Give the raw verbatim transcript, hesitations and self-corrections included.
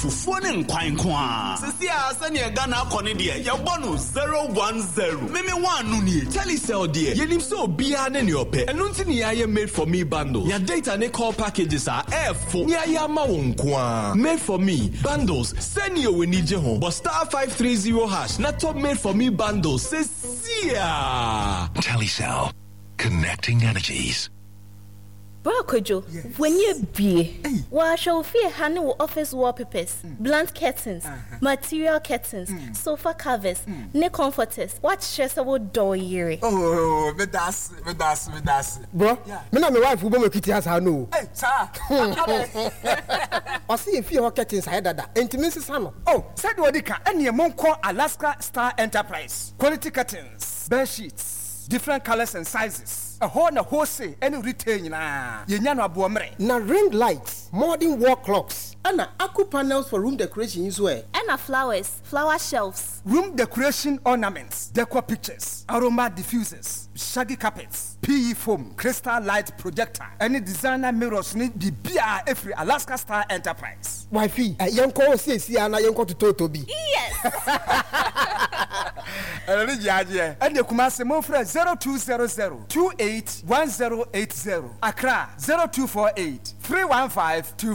Fufuo ne nkwan kwa. Sisi a sani Ghana akɔne de ya bɔ zero one zero. Meme one no nie. Telecel de. Yenim so bia ne ne opɛ. Ɛno nti ne ya made for me bundle. Ya data ne call packages are airful. Ne ya ma wo nkwa. Made for me bundles. Send you we need je ho. But star five three zero hash. Na top made for me bundles. Sisi a. Telecel. Connecting energies. Bro Kojo, yes. When you be, wa show fear handle office wallpapers, mm. blunt curtains, uh-huh. material curtains, mm. sofa covers, mm. ne comforters. What stressable door yere? Oh, me das, me das, me das. Bro, yeah. Me na me wife ubo me kiti has no. Hey, sir. O see if you curtains I dada. Enti me sisa no. Oh, said we ka ene mon call Alaska Star Enterprise. Quality curtains, bed sheets, different colors and sizes. A whole na wholesale any retail na yenya no aboomre na ring lights, modern wall clocks, and aqua panels for room decoration as well. And flowers, flower shelves, room decoration ornaments, decor pictures, aroma diffusers, shaggy carpets, P E foam, crystal light projector, any designer mirrors need the B R every Alaska Star Enterprise. Wifey, a young call say see ana young to Totobi. Yes. And the Kumasi mo friend zero two zero zero two eight one zero eight zero. Accra zero two four eight three one five two